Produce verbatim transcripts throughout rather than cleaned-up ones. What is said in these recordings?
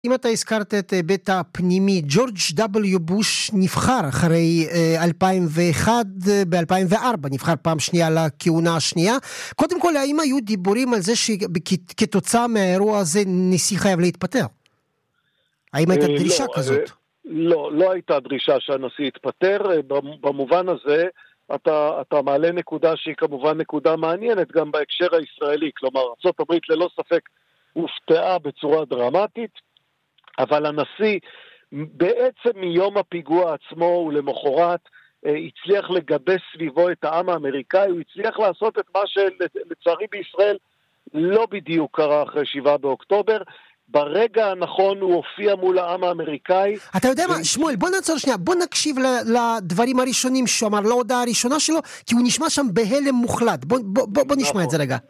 אם אתה הזכרת את היבט הפנימי, ג'ורג' דאבליו בוש נבחר אחרי אלפיים ואחת, ב-אלפיים וארבע נבחר פעם שנייה לכהונה השנייה. קודם כל, האם היו דיבורים על זה שכתוצאה מהאירוע הזה נשיא חייב להתפטר? האם הייתה דרישה כזאת? לא, לא הייתה דרישה שהנשיא יתפטר. במובן הזה, אתה, אתה מעלה נקודה שהיא כמובן נקודה מעניינת גם בהקשר הישראלי. כלומר, ארצות הברית ללא ספק הופתעה בצורה דרמטית, אבל הנשיא בעצם מיום הפיגוע עצמו ולמחרת הצליח לגבש סביבו את העם האמריקאי, הוא הצליח לעשות את מה שלצערי בישראל לא בדיוק קרה אחרי שבעה באוקטובר, ברגע הנכון הוא הופיע מול העם האמריקאי. אתה יודע מה, שמואל, בוא נעצור שנייה, בוא נקשיב לדברים הראשונים שהוא אמר, להודעה הראשונה שלו, כי הוא נשמע שם בהלם מוחלט. בוא, בוא, בוא, בוא נשמע את זה רגע.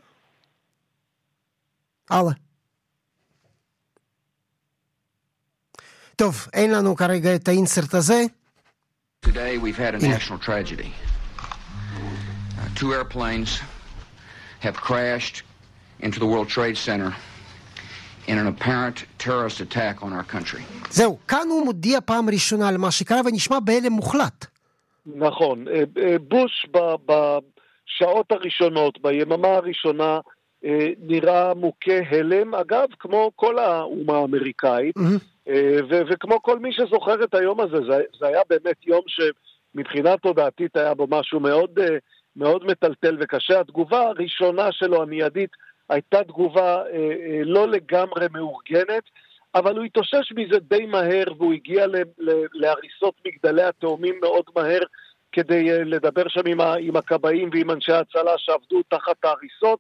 הלאה. טוב, אין לנו כרגע את האינסרט הזה. Today we've had a national tragedy. Uh, two airplanes have crashed into the World Trade Center in an apparent terrorist attack on our country. זהו, כאן הוא מודיע פעם ראשונה על מה שקרה ונשמע בהלם מוחלט. נכון, בוש בשעות הראשונות, ביממה הראשונה, נראה מוכה הלם, אגב, כמו כל האומה האמריקאית, ו- וכמו כל מי שזוכר את היום הזה, זה, זה היה באמת יום שמבחינה תודעתית היה בו משהו מאוד, מאוד מטלטל וקשה. התגובה הראשונה שלו, המיידית, הייתה תגובה לא לגמרי מאורגנת, אבל הוא התאושש מזה די מהר, והוא הגיע ל- ל- להריסות מגדלי התאומים מאוד מהר, כדי לדבר שם עם, ה- עם הקבעים ועם אנשי ההצלה שעבדו תחת ההריסות,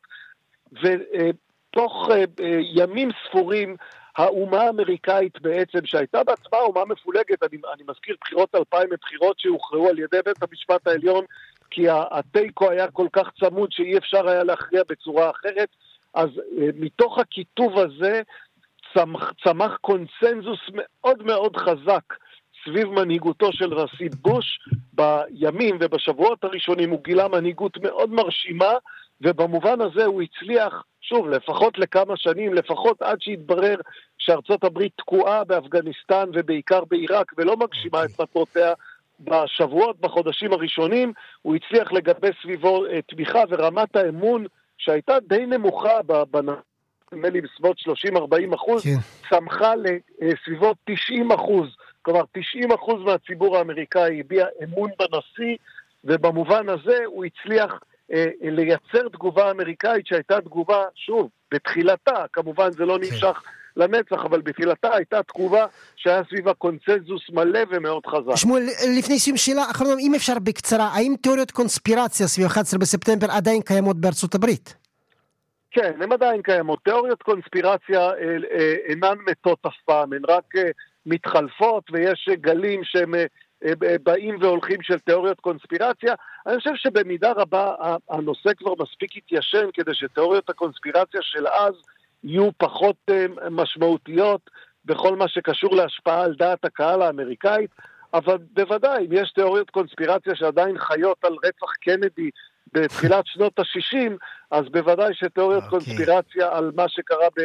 ותוך ימים ספורים, האומה האמריקאית בעצם, שהייתה בעצמה אומה מפולגת, אני, אני מזכיר בחירות אלפיים בחירות שהוכרעו על ידי בית המשפט העליון, כי הטייקו היה כל כך צמוד שאי אפשר היה להכריע בצורה אחרת, אז מתוך הכיתוב הזה צמח, צמח קונסנזוס מאוד מאוד חזק סביב מנהיגותו של נשיא בוש. בימים ובשבועות הראשונים הוא גילה מנהיגות מאוד מרשימה, ובמובן הזה הוא הצליח, שוב, לפחות לכמה שנים, לפחות עד שהתברר שארצות הברית תקועה באפגניסטן ובעיקר בעיראק ולא מגשימה את מטרותיה בשבועות, בחודשים הראשונים, הוא הצליח לגבש סביבו תמיכה, ורמת האמון שהייתה די נמוכה בנמלי בסביבות שלושים ארבעים אחוז, צמחה לסביבות תשעים אחוז, כלומר תשעים אחוז מהציבור האמריקאי הביע אמון בנשיא, ובמובן הזה הוא הצליח לייצר תגובה אמריקאית שהייתה תגובה, שוב, בתחילתה, כמובן זה לא נמשך לנצח, אבל בתחילתה הייתה תגובה שהיה סביבה קונצנזוס מלא ומאוד חזק. שמואל, לפני סיום שאלה, אחרונה, אם אפשר בקצרה, האם תיאוריות קונספירציה סביב אחד עשר בספטמבר עדיין קיימות בארצות הברית? כן, הן עדיין קיימות. תיאוריות קונספירציה אינן מתות אף פעם, הן רק מתחלפות, ויש גלים שהם באים והולכים של תיאוריות קונספירציה. אני חושב שבמידה רבה הנושא כבר מספיק התיישן כדי שתיאוריות הקונספירציה של אז יהיו פחות משמעותיות בכל מה שקשור להשפעה על דעת הקהל האמריקאית, אבל בוודאי אם יש תיאוריות קונספירציה שעדיין חיות על רצח קנדי בתחילת שנות ה-שישים, אז בוודאי שתיאוריות okay. קונספירציה על מה שקרה ב...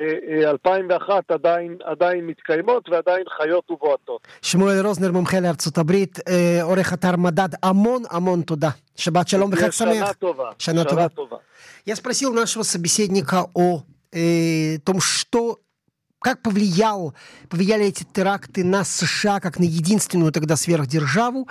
אלפיים ואחת עדיין, עדיין מתקיימות ועדיין חיות ובועטות. שמואל רוזנר, מומחה לארצות הברית, עורך אתר מדד, המון המון תודה. Шаббат шалом, וחג שמח. שנה טובה. Шана това. Я спросил нашего собеседника о э, том, что как повлиял, повлияли эти теракты на США, как на единственную тогда сверхдержаву.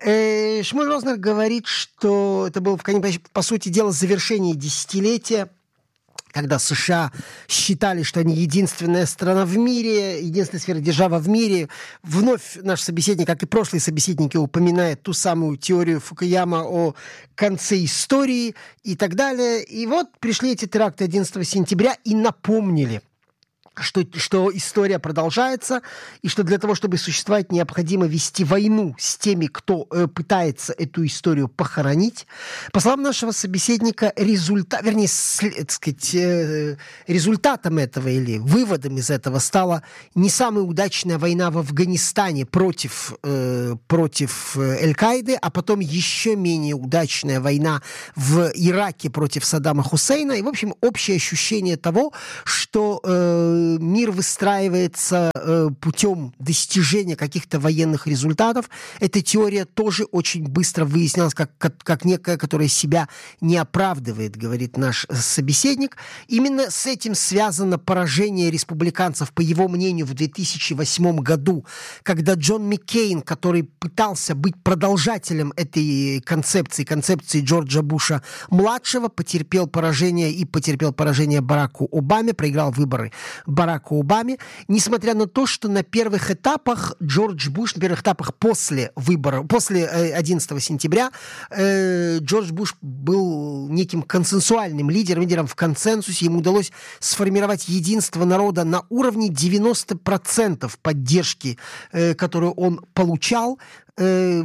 Э, Шмуль Рознер говорит, что это было, по сути дела, завершение десятилетия, когда США считали, что они единственная страна в мире, единственная сверхдержава в мире. Вновь наш собеседник, как и прошлые собеседники, упоминает ту самую теорию Фукуяма о конце истории и так далее. И вот пришли эти теракты одиннадцатого сентября и напомнили, что, что история продолжается, и что для того, чтобы существовать, необходимо вести войну с теми, кто э, пытается эту историю похоронить. По словам нашего собеседника, результат, вернее, след, так сказать, э, результатом этого или выводом из этого стала не самая удачная война в Афганистане против, э, против Аль-Каиды, а потом еще менее удачная война в Ираке против Саддама Хусейна. И, в общем, общее ощущение того, что э, э, мир выстраивается э, путем достижения каких-то военных результатов. Эта теория тоже очень быстро выяснялась как, как, как некая, которая себя не оправдывает, говорит наш собеседник. Именно с этим связано поражение республиканцев, по его мнению, в две тысячи восьмом году, когда Джон Маккейн, который пытался быть продолжателем этой концепции, концепции Джорджа Буша-младшего, потерпел поражение и потерпел поражение Бараку Обаме, проиграл выборы Бараку Обаме, несмотря на то, что на первых этапах Джордж Буш, на первых этапах после выборов, после одиннадцатого сентября, э, Джордж Буш был неким консенсуальным лидером, лидером в консенсусе, ему удалось сформировать единство народа на уровне девяносто процентов поддержки, э, которую он получал. Э,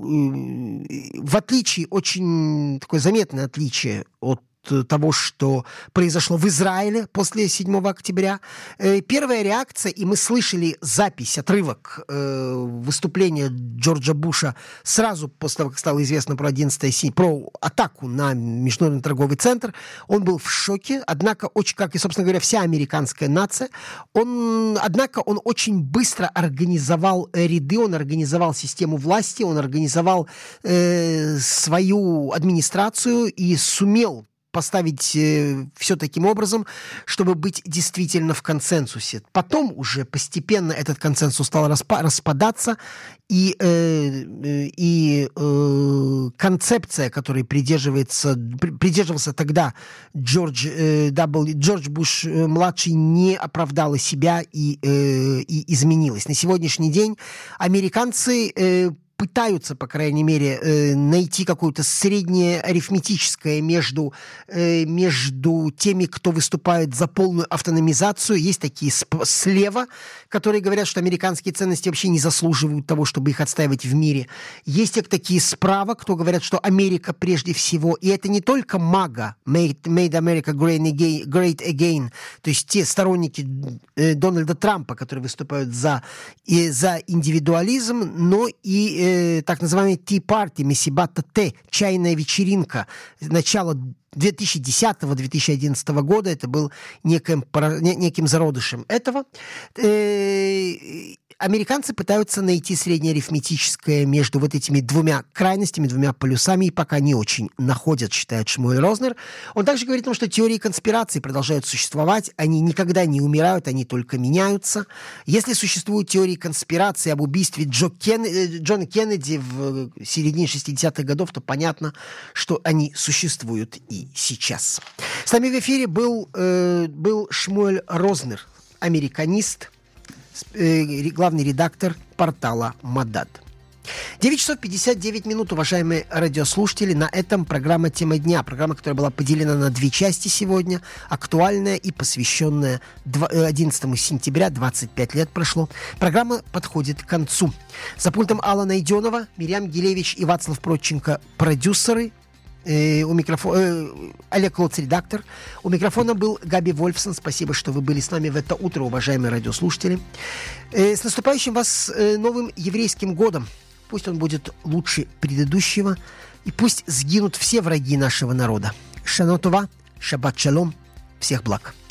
в отличие, очень такое заметное отличие от того, что произошло в Израиле после седьмого октября. Э, первая реакция, и мы слышали запись, отрывок э, выступления Джорджа Буша сразу после того, как стало известно про одиннадцатое сентября, про атаку на Международный торговый центр. Он был в шоке, однако, очень, как и, собственно говоря, вся американская нация, он, однако он очень быстро организовал ряды, он организовал систему власти, он организовал э, свою администрацию и сумел поставить э, все таким образом, чтобы быть действительно в консенсусе. Потом уже постепенно этот консенсус стал распа- распадаться, и, э, э, и э, концепция, которой придерживается, при, придерживался тогда Джордж, э, W, Джордж Буш-младший, не оправдала себя и, э, и изменилась. На сегодняшний день американцы э, пытаются, по крайней мере, э, найти какое-то среднее арифметическое между, э, между теми, кто выступает за полную автономизацию. Есть такие сп- слева, которые говорят, что американские ценности вообще не заслуживают того, чтобы их отстаивать в мире. Есть такие справа, кто говорят, что Америка прежде всего. И это не только мага, Made, made America Great Again, Great Again, то есть те сторонники э, Дональда Трампа, которые выступают за, и, за индивидуализм, но и так называемый Tea Party, Месибата Т, чайная вечеринка, начало две тысячи десятого - две тысячи одиннадцатого года, это был неким, неким зародышем этого. Американцы пытаются найти среднеарифметическое между вот этими двумя крайностями, двумя полюсами, и пока не очень находят, считает Шмуэль Рознер. Он также говорит о том, что теории конспирации продолжают существовать, они никогда не умирают, они только меняются. Если существуют теории конспирации об убийстве Джо Кен... Джона Кеннеди в середине шестидесятых годов, то понятно, что они существуют и сейчас. С нами в эфире был, э, был Шмуэль Рознер, американист, главный редактор портала Мадад. девять часов пятьдесят девять минут, уважаемые радиослушатели. На этом программа «Тема дня». Программа, которая была поделена на две части сегодня. Актуальная и посвященная одиннадцатому сентября. двадцать пять лет прошло. Программа подходит к концу. За пультом Алла Найденова, Мирьям Гилевич и Вацлав Проченко – продюсеры. Э, у микрофона, э, Олег Лоц, редактор. У микрофона был Габи Вольфсон. Спасибо, что вы были с нами в это утро, уважаемые радиослушатели. Э, с наступающим вас э, новым еврейским годом. Пусть он будет лучше предыдущего. И пусть сгинут все враги нашего народа. Шана Това, шаббат шалом. Всех благ.